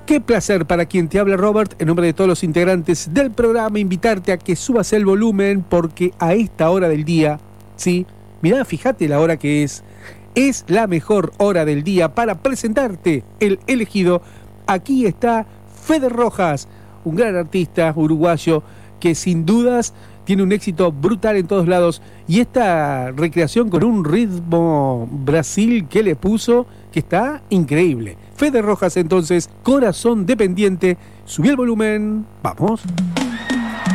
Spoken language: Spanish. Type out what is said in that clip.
Qué placer para quien te habla, Robert, en nombre de todos los integrantes del programa, invitarte a que subas el volumen porque a esta hora del día, sí, mirá, fíjate la hora que es la mejor hora del día para presentarte el elegido. Aquí está Fede Rojas, un gran artista uruguayo que sin dudas tiene un éxito brutal en todos lados, y esta recreación con un ritmo Brasil que le puso, que está increíble. Fede Rojas, entonces, Corazón Dependiente. Subí el volumen, vamos.